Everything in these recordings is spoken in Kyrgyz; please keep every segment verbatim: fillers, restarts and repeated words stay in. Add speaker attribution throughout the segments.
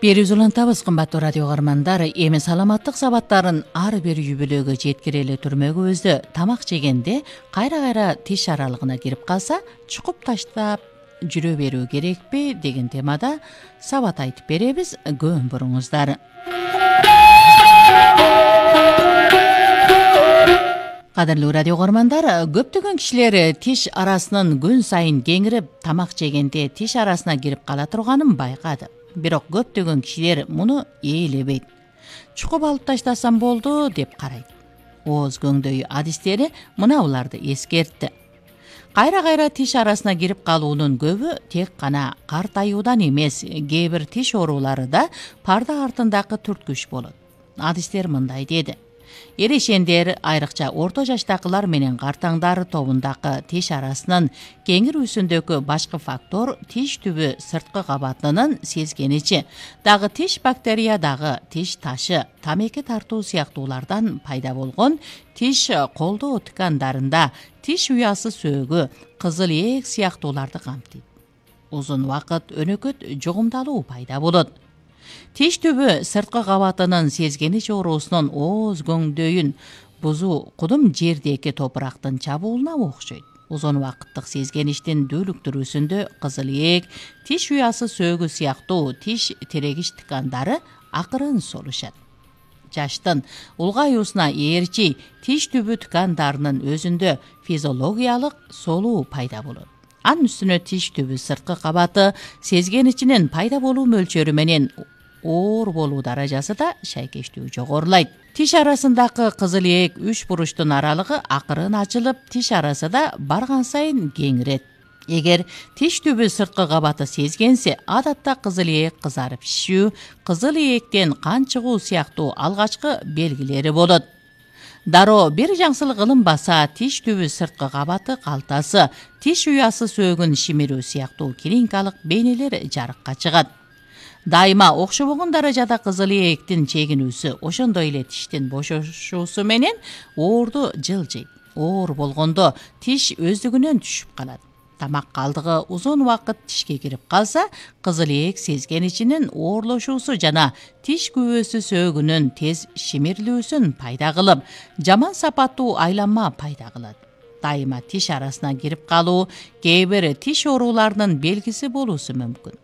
Speaker 1: Бери улантабыз кымбаттуу радио каармандар, эми саламаттык сабаттарын ар бир үй бүлөгө жеткирели түрмөгүбүздө тамак жегенде кайра-кайра тиш аралыгына кирип калса, чукуп таштап жүрө берүү керекпи деген темада сабат айтып беребиз. Көөн буруңуздар. Кадырлуу радио каармандар, көптөгөн кишилер тиш арасынын күн сайын кеңирип тамак жегенде тиш арасына кирип кала турганын байкады. Бирок көптөгөн кишилер муну ээлебейт. Чукуп алып таштасам болду деп карайт. Ооз көңдөй адистери мына буларды эскертти. Кайра-кайра тиш арасына кирип калуунун көбү тек гана картаюудан эмес, кээ бир тиш оорулары да парда артындагы түрткүч болот. Адистер мындай деди: Эрешендер, айрыкча орто жаштагылар менен картаңдар тобундагы тиш арасынын кеңирүүсүндөгү башкы фактор тиш түбү сырткы кабатынын сезгеничи, дагы тиш бактерия дагы тиш ташы, тамеки тартуу сыяктуулардан пайда болгон тиш колдоо ткандарында тиш уясы сөөгү, кызыл ээк сыяктууларды камтыйт. Узун убакыт өнөкөт жугумдалуу пайда болот. Тиш түбү сырткы кабатынын сезгенич оорусунун ооз көңдөйүн бузуу кудум жердеги топурактын чабуулуна окшойт. Узун убакыттык сезгеништин дүүлүктүрүүсүндө кызыл ээк, тиш уясы сөөгү сыяктуу тиш тирегич ткандары акырын солушат. Жаштын улгаюусуна ээрчи тиш түбү ткандарынын өзүндө физиологиялык солуу пайда болот. Анын үстүнө тиш түбү сырткы кабаты сезгеничинин пайда болуу мөлчөрү менен оор болуу даражасы да шайкештүү жогорулайт. Тиш арасындагы кызыл ээк үч буруштун аралыгы акырын ачылып, тиш арасы да барган сайын кеңирет. Эгер тиш түбү сырткы кабаты сезгенсе, адатта кызыл ээк кызарып шишүү, кызыл ээктен кан чыгуу сыяктуу алгачкы белгилери болот. Дароо бир жаңсылык ылынбаса, тиш түбү сырткы кабаты калтасы, тиш уясы сөөгүн шимирүү сыяктуу клиникалык бейнелер жарыкка чыгат. Дайыма окшобогон даражада кызыл ээктин чегинүүсү, ошондой эле тиштин бошошуусу менен оорду жылжыйт. Оор болгондо тиш өздүгүнөн түшүп калат. Тамак калдыгы узун убакыт тишке кирип калса, кызыл ээк сезгеничинин оорлошуусу жана тиш күбөсү сөөгүнүн тез шимирилүүсүн пайда кылып, жаман сапаттуу айланма пайда кылат. Дайыма тиш арасына кирип калуу кээ бир тиш ооруларынын белгиси болуусу мүмкүн.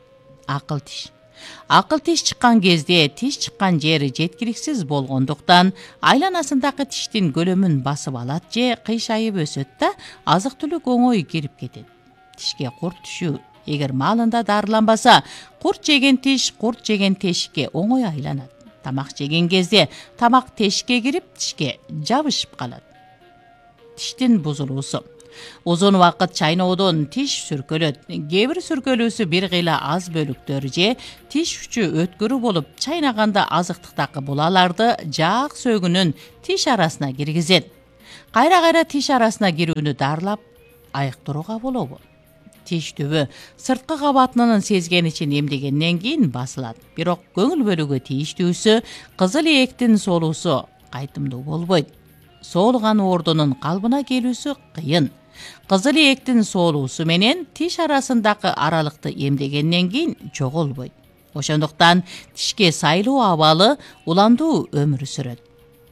Speaker 1: Акыл тиш. Акыл тиш чыккан кезде тиш чыккан жери жеткиликсиз болгондуктан айланасындагы тиштин көлөмүн басып алат же кыйшайып өсөт да, азык түлүк оңой кирип кетет. Тишке курт түшүү. Эгер маалында дарыланбаса, курт жеген тиш курт жеген тешикке оңой айланат. Тамак жеген кезде тамак тешикке кирип, тишке жабышып калат. Тиштин бузулуусу. Узун убакыт чайноодон тиш сүркөлөт. Кээ бир сүркөлүүсү бир кыйла аз бөлүктөр же тиш учу өткөрүү болуп, чайнаганда азыктыктагы булаларды жаак сөөгүнүн тиш арасына киргизет. Кайра-кайра тиш арасына кирүүнү дарылап айыктырууга болобу? Тиш түбү сырткы кабатынын сезгеничин эмдегенден кийин басылат. Бирок көңүл бөлүүгө тийиштүүсү, кызыл ээктин солуусу кайтымдуу болбойт. Соолуган оордунун калыбына келүүсү кыйын. Кызыл ээктин соолуусу менен тиш арасындагы аралыкты эмдегенден кийин жоголбойт. Ошондуктан тишке сайлуу абалы уландуу өмүр сүрөт.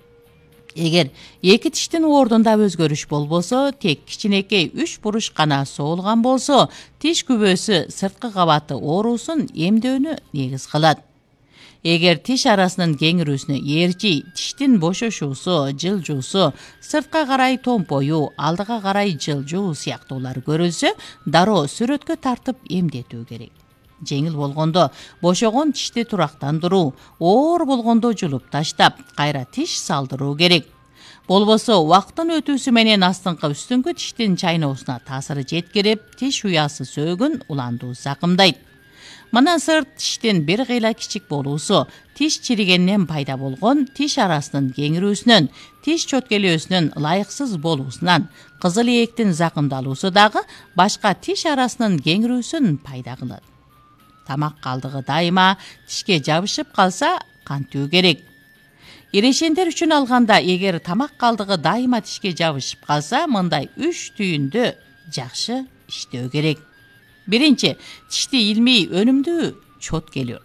Speaker 1: Эгер эки тиштин оордунда өзгөрүш болбосо, тек кичинекей үч буруш гана соолган болсо, тиш күбөсү сырткы кабаты оорусун эмдөөнү негиз кылат. Эгер тиш арасынын кеңирүүсүнө ээрчи тиштин бошошуусу, жылжуусу, сыртка карай томпоюу, алдыга карай жылжуу сыяктуулар көрүлсө, дароо сүрөткө тартып эмдетүү керек. Жеңил болгондо бошогон тишти турактандыруу, оор болгондо жулуп таштап, кайра тиш салдыруу керек. Болбосо убакыттын өтүүсү менен астыңкы үстүңкү тиштин чайноосуна таасыры жеткирип, тиш уясы сөөгүн уландуу закымдайт. Мындан сырт тиштин бир кыйла кичик болуусу, тиш чиригеннен пайда болгон тиш арасынын кеңирүүсүнөн, тиш чөткөлөөсүнүн ылайыксыз болуусунан, кызыл ээктин закымдалуусу дагы башка тиш арасынын кеңирүүсүн пайда кылат. Тамак калдыгы дайыма тишке жабышып калса, кантуу керек. Эрешендер үчүн алганда, эгер тамак калдыгы дайыма тишке жабышып калса, мындай үч түйүндө жакшы иштөө керек. Биринчи, тишти илмий өнүмдүү чөткөлөө.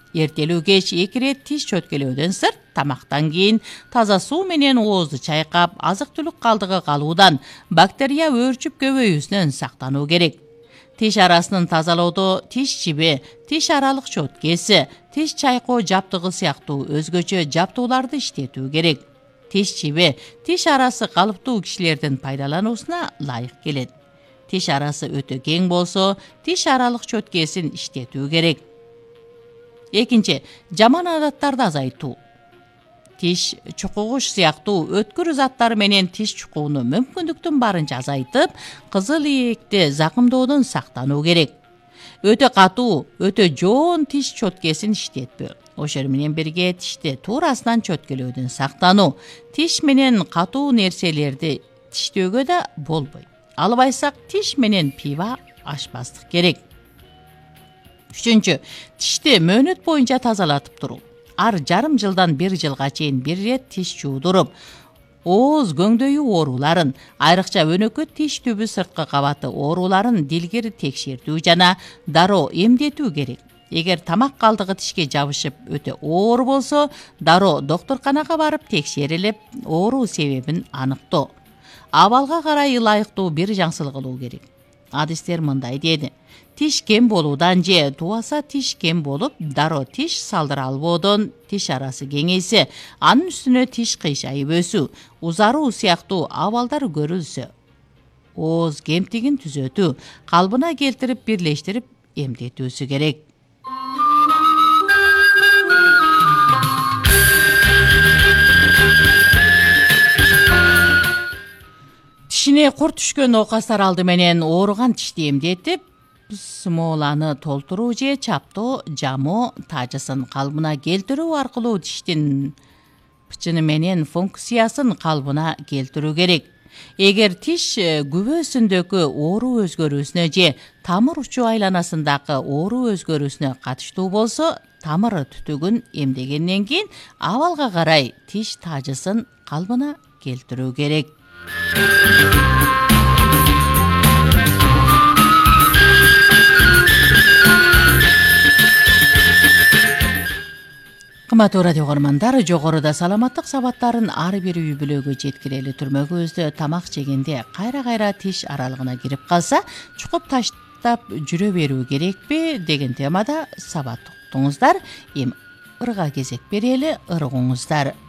Speaker 1: Эртелүү кеч эки ирет тиш чөткөлөөдөн сырт тамактан кийин таза суу менен оозду чайкап, азык түлүк калдыгы калуудан бактерия өөрчүп көбөйүүсүнөн сактануу керек. Тиш арасын тазалоодо тиш чиби, тиш аралык чөткөсү, тиш чайкоо жаптыгы сыяктуу өзгөчө жаптууларды иштетүү керек. Тиш чиби тиш арасы калыптуу кишилердин пайдалануусуна ылайык келет. Тиш арасы өтө кең болсо, тиш аралык чөткөсүн иштетүү керек. Экинчи, жаман адаттарды азайтуу. Тиш чукугуш сыяктуу өткүр заттар менен тиш чукууну мүмкүндүктүн барынча азайтып, кызыл ийекти закымдоодон сактануу керек. Өтө катуу, өтө жоон тиш чөткөсүн иштетпөө. Ошол менен бирге тишти туурасынан чөткөлөөдөн сактануу. Тиш менен катуу нерселерди тиштөөгө да болбойт. Албайсак тиш менен пиво ашпастык керек. Үчүнчү, тишти мөөнөт боюнча тазалатып туруу. Ар жарым жылдан бир жылга чейин бир ирет тиш жуудуруп, ооз көңдөйү ооруларын, айрыкча өнөкөт тиш түбү сырткы кабаты ооруларын дилгир текшертүү жана дароо эмдетүү керек. Эгер тамак калдыгы тишке жабышып өтө оор болсо, дароо доктурканага барып текшерилип, ооруу себебин аныктоо. Абалга карай ылайыктуу бир жаңсыл кылуу керек. Адистер мындай деди: тиш кем болуудан же тубаса тиш кем болуп, дароо тиш салдыра албоодон тиш арасы кеңейсе, анын үстүнө тиш кыйшайып өсүү, узаруу сыяктуу абалдар көрүлсө, ооз кемтигин түзөтүү, калбына келтирип бирлештирип эмдетүүсү керек. Тишине курт түшкөн оокастар алды менен ооруган тишти эмдетип, смоланы толтуруу же чаптоо, жамоо тажысын калбына келтирүү аркылуу тиштин бычыны менен функциясын калбына келтирүү керек. Эгер тиш күбөсүндөгү оору өзгөрүүсүнө же тамыр учу айланасындагы оору өзгөрүүсүнө катыштуу болсо, тамыр түтүгүн эмдегенден кийин абалга карай тиш тажысын калбына келтирүү керек. Кымбаттуу радио көрөрмандар, жогоруда саламаттык сабаттарын ар бир үй бүлөгө жеткирели түрмөгүбүздө тамак жегенде кайра-кайра тиш аралыгына кирип калса, чукуп таштап жүрө берүү керекпи деген темада сабат уктуңуздар. Эми ырга кезек берели, ыргыңыздар.